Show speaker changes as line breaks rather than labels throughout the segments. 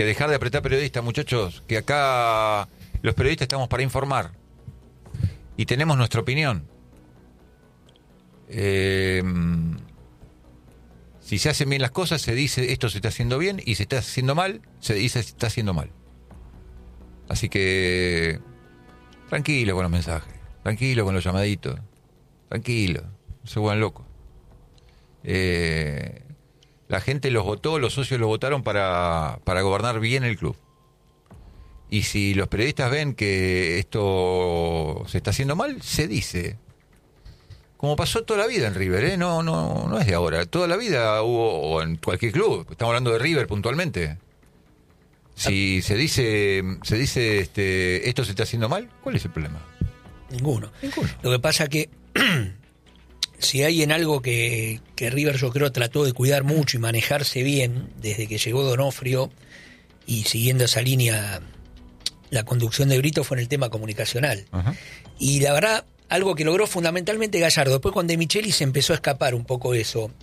que dejar de apretar periodistas, muchachos, que acá los periodistas estamos para informar y tenemos nuestra opinión. Si se hacen bien las cosas, se dice esto se está haciendo bien, y si se está haciendo mal, se dice se está haciendo mal. Así que tranquilo con los mensajes, tranquilo con los llamaditos, tranquilo, no se vuelvan locos. La gente los votó, los socios los votaron para gobernar bien el club. Y si los periodistas ven que esto se está haciendo mal, se dice. Como pasó toda la vida en River, no es de ahora. Toda la vida hubo, o en cualquier club, estamos hablando de River puntualmente. Si se dice esto se está haciendo mal, ¿cuál es el problema?
Ninguno. Lo que pasa que si hay en algo que River, yo creo, trató de cuidar mucho y manejarse bien desde que llegó Donofrio, y siguiendo esa línea la conducción de Brito, fue en el tema comunicacional.
Ajá.
Y la verdad, algo que logró fundamentalmente Gallardo. Después con De Michelis se empezó a escapar un poco eso.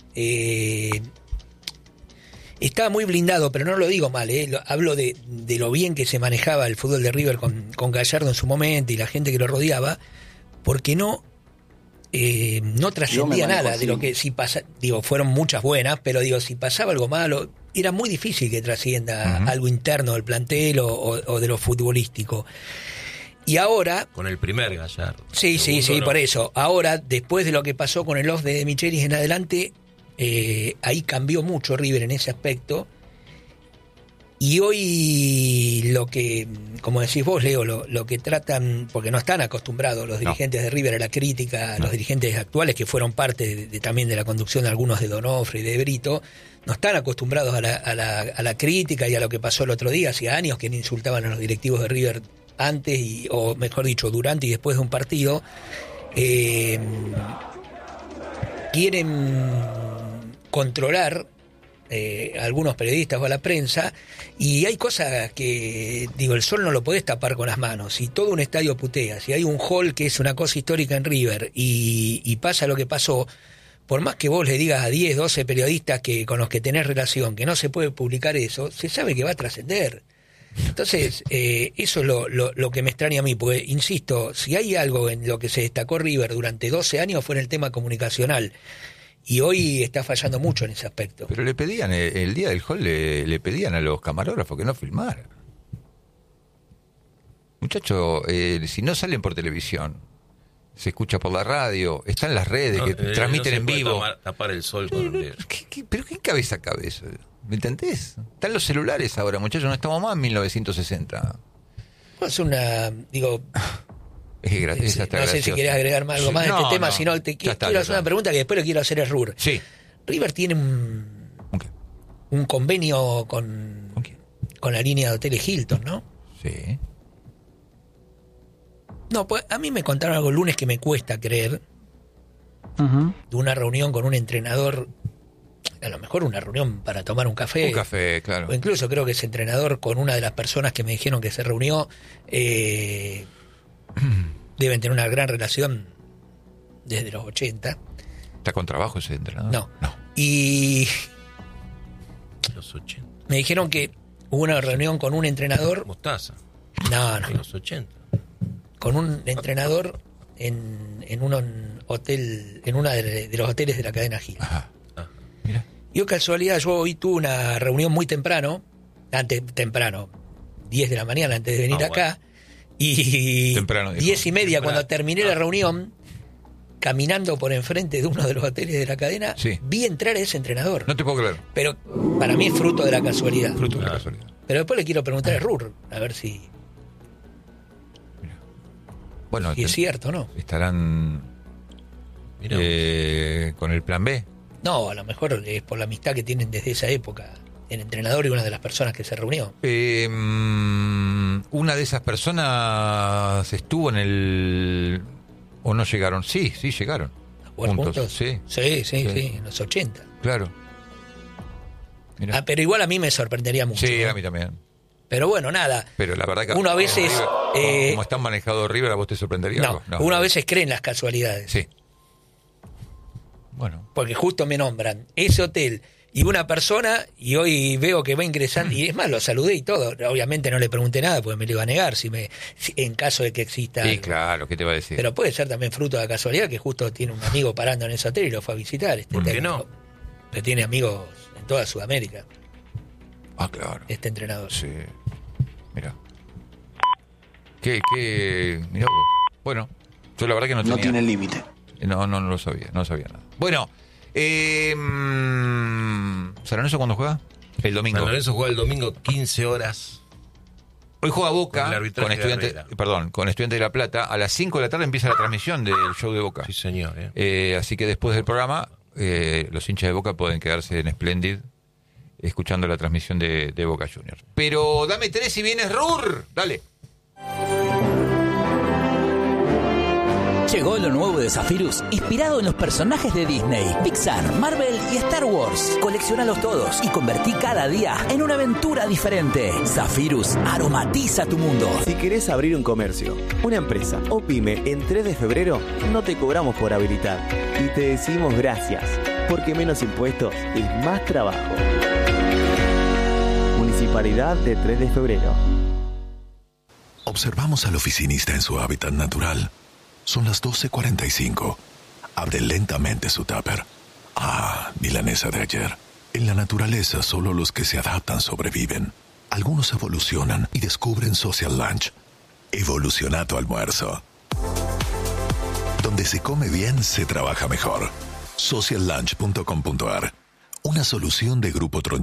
Estaba muy blindado, pero no lo digo mal, hablo de lo bien que se manejaba el fútbol de River con Gallardo en su momento y la gente que lo rodeaba, porque no trascendía nada de lo que si pasa. Digo, fueron muchas buenas, pero digo, si pasaba algo malo, era muy difícil que trascienda algo interno del plantel o de lo futbolístico. Y ahora...
Con el primer Gallardo.
Sí,
no.
por eso. Ahora, después de lo que pasó con el off de Michelis en adelante, ahí cambió mucho River en ese aspecto. Y hoy lo que, como decís vos, Leo, lo que tratan, porque no están acostumbrados los dirigentes de River a la crítica, los dirigentes actuales que fueron parte también de la conducción de algunos de Donofrio y de Brito, no están acostumbrados a la crítica y a lo que pasó el otro día. Hacía años que insultaban a los directivos de River antes, o mejor dicho, durante y después de un partido. Quieren controlar algunos periodistas o a la prensa, y hay cosas que, digo, el sol no lo podés tapar con las manos. Si todo un estadio putea, si hay un hall que es una cosa histórica en River y pasa lo que pasó, por más que vos le digas a 10, 12 periodistas con los que tenés relación que no se puede publicar eso, se sabe que va a trascender. Entonces, eso es lo que me extraña a mí, porque, insisto, si hay algo en lo que se destacó River durante 12 años fue en el tema comunicacional, y hoy está fallando mucho en ese aspecto.
Pero le pedían, el día del hall le pedían a los camarógrafos que no filmaran. Muchachos, si no salen por televisión, se escucha por la radio, están las redes que transmiten en vivo.
Tapar el sol con un dedo.
¿Pero qué cabeza cabe eso? ¿Me entendés? Están los celulares ahora, muchachos, no estamos más en 1960.
Es una, digo... no sé si querés agregar algo más a este tema, sino te quiero hacer una pregunta que después le quiero hacer a Rur.
Sí.
River tiene un convenio con la línea de hoteles Hilton, ¿no?
Sí.
No, pues a mí me contaron algo el lunes que me cuesta creer, de una reunión con un entrenador, a lo mejor una reunión para tomar un café.
Un café, claro.
O incluso creo que ese entrenador con una de las personas que me dijeron que se reunió, deben tener una gran relación desde los 80.
¿Está con trabajo ese entrenador?
No. Y
Los 80.
me dijeron que hubo una reunión con un entrenador.
Mostaza.
No.
En los 80.
Con un entrenador en un hotel, en uno de los hoteles de la cadena Gil.
Ajá. Mira.
Yo casualidad, yo hoy tuve una reunión muy temprano, 10 de la mañana antes de venir acá, y
temprano,
10:30 cuando terminé la reunión, caminando por enfrente de uno de los hoteles de la cadena, vi entrar a ese entrenador.
No te puedo creer.
Pero para mí es fruto de la casualidad.
Fruto de la casualidad.
Pero después le quiero preguntar a Rur, a ver si...
Bueno,
y es cierto, ¿no?
Estarán con el plan B.
No, a lo mejor es por la amistad que tienen desde esa época el entrenador y una de las personas que se reunió.
Una de esas personas estuvo en el... ¿O no llegaron? Sí, llegaron.
¿A jugar juntos?
Sí,
en los 80.
Claro. Mirá.
Pero igual a mí me sorprendería mucho.
Sí,
¿no?
a mí también.
Pero bueno, nada.
Pero la verdad que
uno a veces...
como están manejados River, ¿a vos te sorprendería?
No, uno a veces cree en las casualidades.
Sí. Bueno.
Porque justo me nombran ese hotel y una persona, y hoy veo que va ingresando, y es más, lo saludé y todo, obviamente no le pregunté nada porque me lo iba a negar en caso de que exista
Sí,
algo.
claro, ¿qué te va a decir?
Pero puede ser también fruto de la casualidad que justo tiene un amigo parando en ese hotel y lo fue a visitar.
¿Por qué
técnico.
no?
Que tiene amigos en toda Sudamérica,
Ah, claro.
este entrenador.
Sí. Mira. Mirá vos. Bueno, yo la verdad que no tenía...
No tiene límite.
No lo sabía, no sabía nada. Bueno, ¿San Lorenzo cuándo juega? El domingo.
San Lorenzo juega el domingo 15 horas.
Hoy juega Boca
Con el arbitraje
con Estudiantes,
de Herrera.
con Estudiantes de La Plata. A las 5 de la tarde empieza la transmisión del show de Boca.
Sí, señor.
Así que después del programa, los hinchas de Boca pueden quedarse en Splendid escuchando la transmisión de Boca Juniors. Pero dame 3 y vienes Rur. Dale.
Llegó lo nuevo de Zephyrus, inspirado en los personajes de Disney, Pixar, Marvel y Star Wars. Colecciónalos todos y convertí cada día en una aventura diferente. Zephyrus aromatiza tu mundo.
Si querés abrir un comercio, una empresa o pyme en 3 de febrero, no te cobramos por habilitar. Y te decimos gracias, porque menos impuestos es más trabajo. Municipalidad de 3 de febrero.
Observamos al oficinista en su hábitat natural. Son las 12:45. Abre lentamente su tupper. Ah, milanesa de ayer. En la naturaleza solo los que se adaptan sobreviven. Algunos evolucionan y descubren Social Lunch. Evoluciona tu almuerzo. Donde se come bien, se trabaja mejor. sociallunch.com.ar. Una solución de Grupo Tronchón.